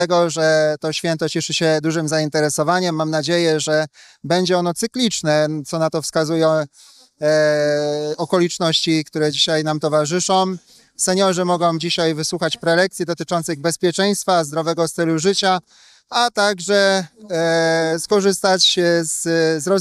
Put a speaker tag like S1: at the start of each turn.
S1: tego, że to święto cieszy się dużym zainteresowaniem. Mam nadzieję, że będzie ono cykliczne, co na to wskazują okoliczności, które dzisiaj nam towarzyszą. Seniorzy mogą dzisiaj wysłuchać prelekcji dotyczących bezpieczeństwa, zdrowego stylu życia, a także skorzystać z